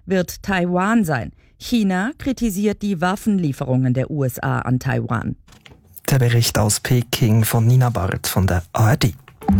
wird Taiwan sein. China kritisiert die Waffenlieferungen der USA an Taiwan. Der Bericht aus Peking von Nina Barth von der ARD.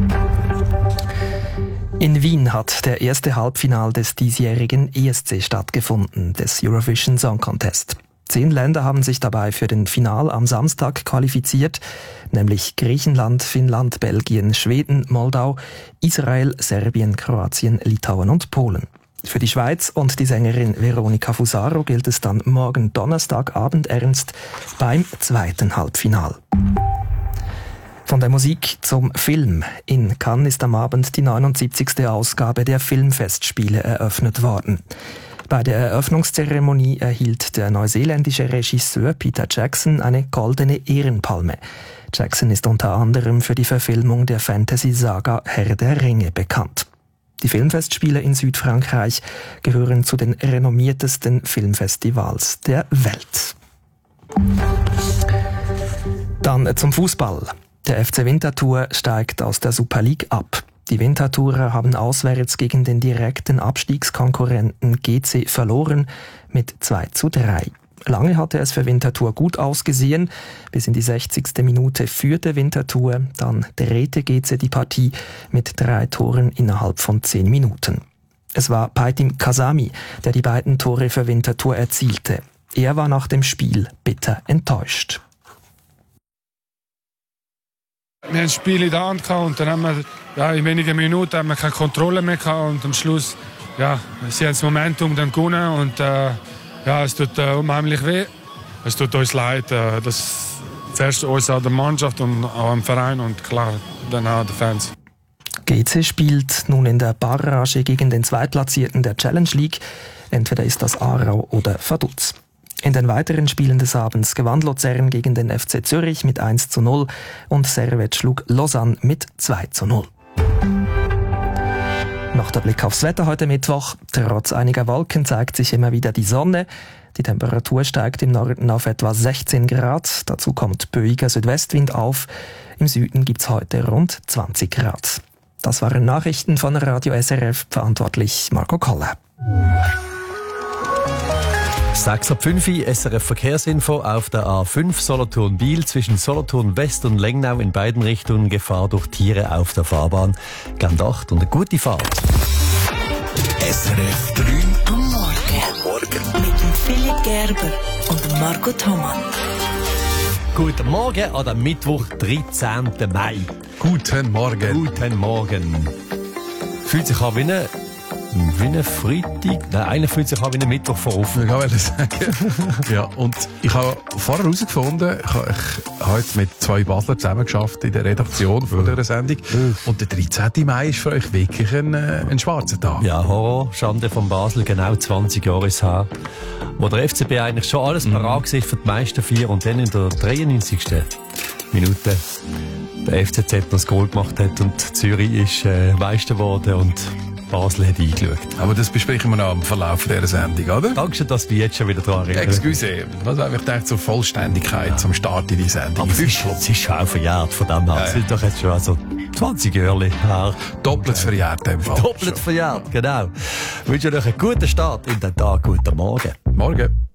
In Wien hat der erste Halbfinal des diesjährigen ESC stattgefunden, des Eurovision Song Contest. 10 Länder haben sich dabei für den Final am Samstag qualifiziert, nämlich Griechenland, Finnland, Belgien, Schweden, Moldau, Israel, Serbien, Kroatien, Litauen und Polen. Für die Schweiz und die Sängerin Veronica Fusaro gilt es dann morgen Donnerstagabend ernst beim zweiten Halbfinal. Von der Musik zum Film. In Cannes ist am Abend die 79. Ausgabe der Filmfestspiele eröffnet worden. Bei der Eröffnungszeremonie erhielt der neuseeländische Regisseur Peter Jackson eine goldene Ehrenpalme. Jackson ist unter anderem für die Verfilmung der Fantasy-Saga Herr der Ringe bekannt. Die Filmfestspiele in Südfrankreich gehören zu den renommiertesten Filmfestivals der Welt. Dann zum Fußball. Der FC Winterthur steigt aus der Super League ab. Die Winterthurer haben auswärts gegen den direkten Abstiegskonkurrenten GC verloren mit 2:3. Lange hatte es für Winterthur gut ausgesehen. Bis in die 60. Minute führte Winterthur, dann drehte GC die Partie mit 3 Toren innerhalb von 10 Minuten. Es war Paitim Kasami, der die beiden Tore für Winterthur erzielte. Er war nach dem Spiel bitter enttäuscht. Wir haben das Spiel in der Hand gehabt und dann haben wir in wenigen Minuten haben wir keine Kontrolle mehr gehabt und am Schluss sie haben das Momentum dann gewonnen und es tut unheimlich weh. Es tut uns leid, das zuerst uns an der Mannschaft und auch am Verein und klar dann auch den Fans. GC spielt nun in der Barrage gegen den Zweitplatzierten der Challenge League. Entweder ist das Aarau oder Vaduz. In den weiteren Spielen des Abends gewann Luzern gegen den FC Zürich mit 1:0 und Servette schlug Lausanne mit 2:0. Noch der Blick aufs Wetter heute Mittwoch. Trotz einiger Wolken zeigt sich immer wieder die Sonne. Die Temperatur steigt im Norden auf etwa 16 Grad. Dazu kommt böiger Südwestwind auf. Im Süden gibt's heute rund 20 Grad. Das waren Nachrichten von Radio SRF, verantwortlich Marco Koller. 6:05 SRF Verkehrsinfo auf der A5 Solothurn-Biel zwischen Solothurn West und Lengnau in beiden Richtungen Gefahr durch Tiere auf der Fahrbahn. Gern 8 und eine gute Fahrt. SRF 3 am Morgen. Mit dem Philipp Gerber und dem Marco Thomann. Guten Morgen an dem Mittwoch, 13. Mai. Guten Morgen. Guten Morgen. Fühlt sich an wie ein Freitag. Nein, einer fühlt sich an wie ein Mittwoch vorauf. Ich wollte sagen. Ja, und ich habe vorher herausgefunden, ich habe heute mit 2 Basler zusammengearbeitet in der Redaktion von dieser Sendung. Und der 13. Mai ist für euch wirklich ein schwarzer Tag. Ja, Horror, Schande von Basel, genau 20 Jahre ist her. Wo der FCB eigentlich schon alles parat war für die meisten 4 und dann in der 93. Minute der FCZ noch das Goal gemacht hat und Zürich ist Meister geworden und Basel hat eingeschaut. Aber das besprechen wir noch im Verlauf dieser Sendung, oder? Dankeschön, dass du jetzt schon wieder dran erinnerst. Excuse, was habe ich gedacht zur Vollständigkeit zum Start in die Sendung? Aber es ist schon auch verjährt von dem her. Es sind doch jetzt schon also 20 Jahre her. Doppelt verjährt in dem Fall. Doppelt verjährt, genau. Ich wünsche euch einen guten Start in den Tag. Guten Morgen. Morgen.